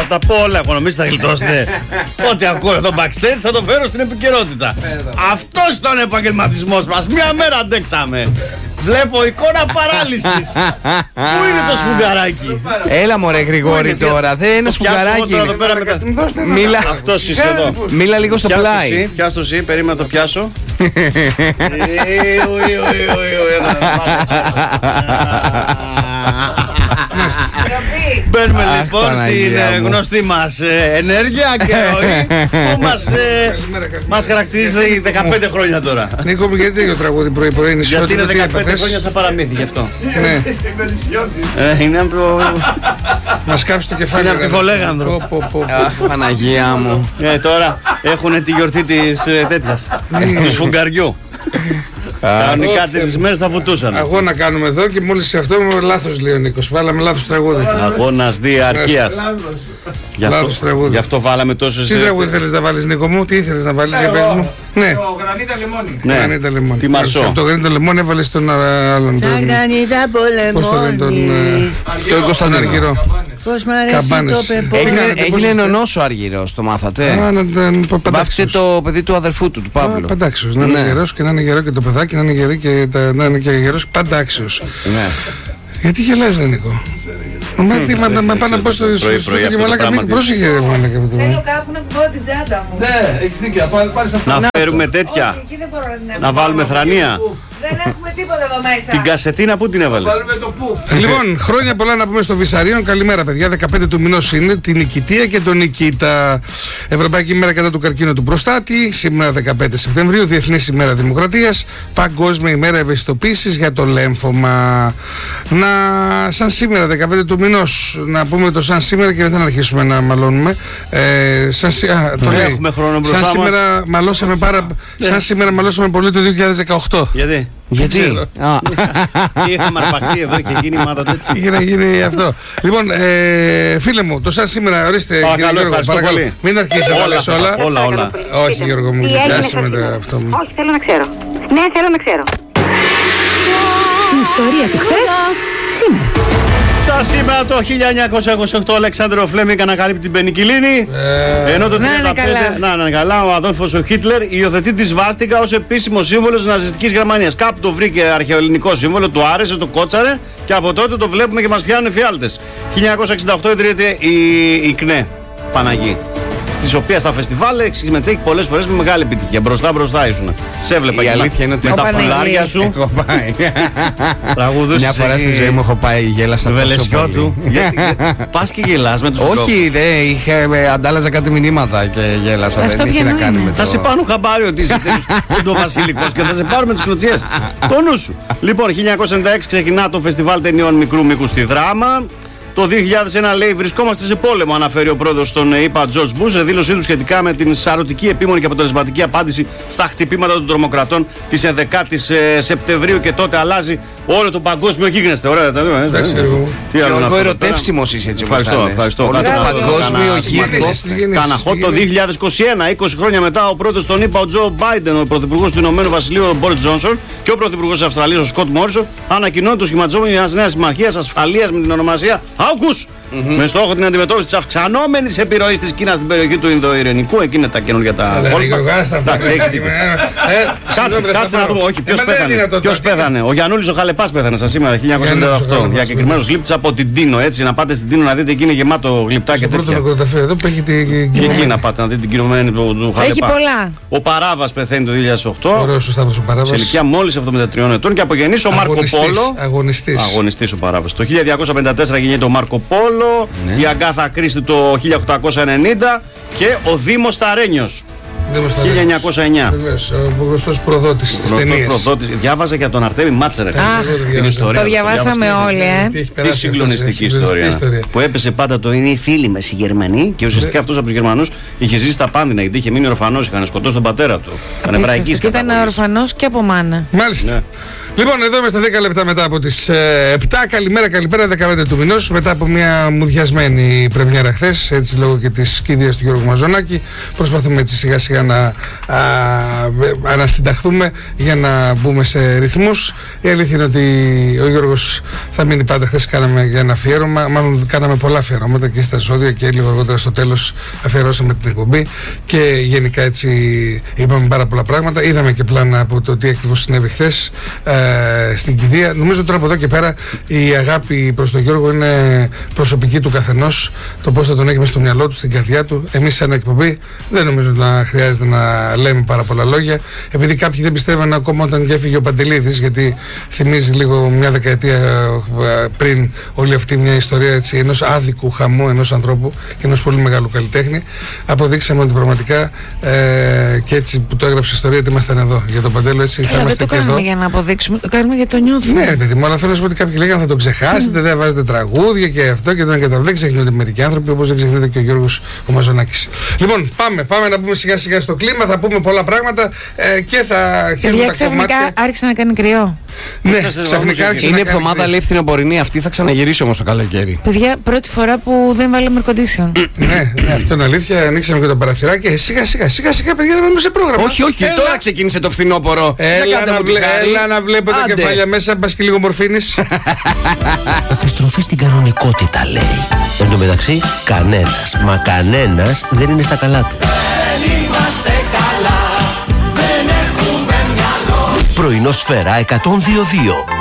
Θα τα πω όλα, έχω νομίζει θα γλιτώσετε. Ό,τι ακούω εδώ backstage θα το φέρω στην επικαιρότητα. Αυτός ήταν ο επαγγελματισμός μας. Μια μέρα αντέξαμε. Βλέπω εικόνα παράλυσης. Πού είναι το σφουγγαράκι? Έλα μωρέ Γρηγόρη τώρα, δεν είναι σφουγγαράκι. Μίλα, αυτός είσαι εδώ. Μίλα λίγο στο πλάι. Πιάσ' το εσύ, περίμενα το πιάσω. Μπαίνουμε λοιπόν στην γνωστή μας ενέργεια και ροή που μας χαρακτηρίζει 15 χρόνια τώρα. Νίκο μου, γιατί το τραγούδι πρωί-πρωί είναι γιατί είναι 15 χρόνια σαν παραμύθι γι' αυτό. Είναι από το... Μας κάψει το κεφάλι. Είναι από τη Φολέγανδρο. Παναγία μου. Τώρα έχουν τη γιορτή της τέτοιας, του σφουγγαριού. Κανονικά τις μέρες θα βουτούσαν. Αγώνα κάνουμε εδώ και μόλις αυτό λάθος λέει ο Νίκος. Βάλαμε λάθος τραγούδι. Αγώνας διαρκείας. Λάθος τραγούδι. Γι' αυτό βάλαμε τόσες. Τι τραγούδι θέλεις να βάλεις Νίκο μου? Τι ήθελες να βάλεις για πες μου? Ναι. Το Γρανίτα Λεμόνι. Ναι. Γρανίτα Λεμόνι. Τι μαρσό. Από το Γρανίτα Λεμόνι έβαλες τον άλλον. Πώς το λένε τον Κωνστανταργυρό. Πώς μ' αρέσει το πεπόνι. Έγινε νονός ο Αργυρός, το μάθατε? Βάφτισε το παιδί του αδερφού του Παύλου. Παντάξιος, να είναι γερός και να είναι γερό και το παιδάκι, να είναι γερό και να είναι και γερός παντάξιος. Γιατί γελάς ρε Νίκο? Μα πάνε να πω στο σπίτι και μαλάκα μην πρόσεχε ρε μαλάκα. Θέλω κάπου να κουμπάω την τσάντα μου. Ναι, έχεις δίκιο. Πάρεις αυτό. Να φέρουμε τέτοια. Εκεί δεν μπορώ να την Να βάλουμε θρανία. Δεν έχουμε τίποτα εδώ μέσα. Την κασετίνα πού την έβαλες? Βάλουμε το πουφ. Λοιπόν, χρόνια πολλά να πούμε στο Βυσσαρίων. Καλημέρα, παιδιά. 15 του μηνός είναι την Νικητία και τον Νικήτα. Ευρωπαϊκή ημέρα κατά του καρκίνου του προστάτη. Σήμερα 15 Σεπτεμβρίου. Διεθνής ημέρα Δημοκρατίας. Παγκόσμια ημέρα ευαισθητοποίησης για το λέμφωμα. Σαν σήμερα, 15 του μηνός, να πούμε το σαν σήμερα και μετά να αρχίσουμε να μαλώνουμε. Έχουμε χρόνο μπροστά μας. Σαν σήμερα μαλώσαμε σαν σήμερα μαλώσαμε πολύ το 2018. Γιατί? Είχαμε αρπαχτεί εδώ και γίνει μάτα τέτοια. Είχε να γίνει αυτό. Λοιπόν, φίλε μου, το σαν σήμερα, ορίστε κύριε Γιώργο, παρακαλώ. Μην αρχίσεις να λες όλα. Όλα. Όχι Γιώργο μου, πιάσει με αυτό μου. Όχι, θέλω να ξέρω. Ναι, θέλω να ξέρω. Η ιστορία του χθες, σήμερα. Σαν σήμερα το 1928 ο Αλεξάνδρο Φλέμινγκ ανακαλύπτει την πενικυλίνη. Ενώ το 1935 ο Αδόλφος ο Χίτλερ υιοθετεί τη σβάστηκα ως επίσημο σύμβολο της ναζιστικής Γερμανίας. Κάπου το βρήκε αρχαιοελληνικό σύμβολο, του άρεσε, το κότσαρε και από τότε το βλέπουμε και μας πιάνουν φιάλτες. 1968 ιδρύεται η ΚΝΕ Παναγή, της οποίας στα φεστιβάλ συμμετέχει πολλές φορές με μεγάλη επιτυχία. Μπροστά ήσουν. Σε έβλεπα. Η αλήθεια είναι ότι με τα φουλάρια σου. Έχω πάει. Τραγουδούσες. Μια φορά στη ζωή μου έχω πάει, γέλασα Το τόσο βελεσιό πολύ. του. Πας και γελάς με τους λόγους. Όχι, αντάλλαζα κάτι μηνύματα και γέλασα. Αυτό Δεν είχε να ποιο κάνει είναι? με το... Θα σε πάρουν χαμπάρι ότι είσαι βασιλικός και θα σε πάρουμε τις κλωτσιές. Το νου σου. Λοιπόν, 1996 ξεκινά το φεστιβάλ ταινιών μικρού μήκους στη Δράμα. Το 2001 λέει βρισκόμαστε σε πόλεμο, αναφέρει ο πρόεδρος των ΗΠΑ George Bush σε δήλωσή του σχετικά με την σαρωτική, επίμονη και αποτελεσματική απάντηση στα χτυπήματα των τρομοκρατών της 11ης Σεπτεμβρίου και τότε αλλάζει όλο το παγκόσμιο γίγνεσθε. Ωραία, τα λέω. Εντάξει, Τι άλλο να πω. Ερωτεύσιμος είσαι έτσι όπως Ευχαριστώ. Όλο το παγκόσμιο γίγνεσθε. Ταναχώ το 2021, 20 χρόνια μετά, ο πρώτος των ΗΠΑ, ο Τζο Μπάιντεν, ο πρωθυπουργός του Ηνωμένου Βασιλείου, ο Μπόρις Τζόνσον και ο πρωθυπουργός της Αυστραλίας, ο Σκοτ Μόρισον, ανακοινώνει το σχηματισμό μιας νέας συμμαχίας ασφαλείας με την ονομασία AUKUS. Με στόχο την αντιμετώπιση της αυξανόμενης επιρροής της Κίνας στην περιοχή του Ινδοειρηνικού. Εκεί είναι τα καινούργια τα κόλπα. Κάτσε να δούμε. Όχι, ποιος πέθανε? Ο Γιαννούλης ο Χαλεπάς πέθανε σαν σήμερα 1998. Διακεκριμένος γλύπτης από την Τίνο. Έτσι να πάτε στην Τίνο να δείτε, εκεί είναι γεμάτο γλυπτά και τέτοια. Εδώ που έχει την Και εκεί να πάτε να δείτε την κυρωμένη του Χαλεπά. Έχει πολλά. Ο Παράβας πεθαίνει το 2008. Ωραίος ο Σταύρος ο Παράβας. Σε ηλικία μόλις 73 ετών και απογεννής ο Μάρκο Πόλο. Αγωνιστής ο Παράβας. Το 1254 γεννιέται ο Μάρκο Πόλο. Η Αγκάθα Κρίστη το 1890 και ο Δήμος Ταρένιος 1909. Ο γνωστός προδότης της ταινίας. Διάβαζα για τον Αρτέμι Μάτσερεκ. Την ιστορία. Το διαβάσαμε όλοι, Τι συγκλονιστική ιστορία. Που έπεσε πάντα το είναι οι φίλοι μας οι Γερμανοί και ουσιαστικά αυτός από τους Γερμανούς είχε ζήσει στα Πάντινα γιατί είχε μείνει ορφανός, είχαν σκοτώσει τον πατέρα του. Ήταν εβραϊκής καταγωγής. Ήταν ορφανός και από μάνα. Μάλιστα. Λοιπόν, εδώ είμαστε 10 λεπτά μετά από τις 7. Καλημέρα, 15 του μηνός. Μετά από μια μουδιασμένη πρεμιέρα χθες, έτσι λόγω και της κηδείας του Γιώργου Μαζονάκη, προσπαθούμε έτσι σιγά σιγά για να ανασυνταχθούμε, για να μπούμε σε ρυθμούς. Η αλήθεια είναι ότι ο Γιώργος θα μείνει πάντα. Χθες κάναμε για ένα αφιέρωμα, μάλλον κάναμε πολλά αφιερώματα και στα ζώδια και λίγο αργότερα στο τέλος αφιερώσαμε την εκπομπή και γενικά έτσι είπαμε πάρα πολλά πράγματα. Είδαμε και πλάνα από το τι ακριβώς συνέβη χθες στην κηδεία. Νομίζω τώρα από εδώ και πέρα η αγάπη προς τον Γιώργο είναι προσωπική του καθενός. Το πώς θα τον έχει μέσα στο μυαλό του, στην καρδιά του. Εμείς σαν εκπομπή δεν νομίζω να χρειάζεται να λέμε πάρα πολλά λόγια. Επειδή κάποιοι δεν πιστεύαν ακόμα όταν έφυγε ο Παντελίδης, γιατί θυμίζει λίγο μια δεκαετία πριν όλη αυτή μια ιστορία έτσι, ενός άδικου χαμού ενός ανθρώπου και ενός πολύ μεγάλου καλλιτέχνη. Αποδείξαμε ότι πραγματικά και έτσι που το έγραψε η ιστορία ότι ήμασταν εδώ για τον Παντέλο. Έτσι θα είμαστε και εδώ. Δεν το κάνουμε για να αποδείξουμε, το κάνουμε για το νιώθουμε. Ναι, παιδί μου, αλλά θέλω να σου πω ότι κάποιοι λέγανε θα τον ξεχάσετε, δεν βάζετε τραγούδια και αυτό και τον δεν ξεχνιούνται μερικοί άνθρωποι, όπως δεν ξεχνιούνται και ο Γιώργος ο Μαζονάκης. Λοιπόν, πάμε να πούμε σιγά σιγά στο κλίμα, θα πούμε πολλά πράγματα και θα αρχίσουμε τα κομμάτια. Άρχισε να κάνει κρυό. Ναι, ξαφνικά άρχισε. Είναι εβδομάδα ελεύθερη εμπορινή, αυτή θα ξαναγυρίσει όμως το καλοκαίρι. Παιδιά, πρώτη φορά που δεν βάλαμε air condition. Ναι, αυτό είναι αλήθεια. Ανοίξαμε και το παραθυράκι και σιγά σιγά παιδιά να μπούμε σε πρόγραμμα. Όχι, τώρα ξεκίνησε το φθινόπωρο. Έλα να βλέπω τα κεφάλια μέσα, πας και λίγο μορφήνεις. Επιστροφή στην κανονικότητα λέει. Εν τω μεταξύ, κανένας δεν είναι στα καλά του. Δεν είμαστε καλά, δεν έχουμε μυαλό. Πρωινό Σφαίρα 102.2.